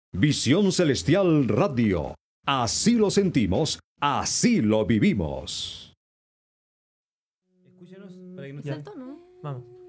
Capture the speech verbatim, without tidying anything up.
Visión Celestial Radio. Así lo sentimos, así lo vivimos. Escúchenos para que no Saltó, ¿no? Vamos.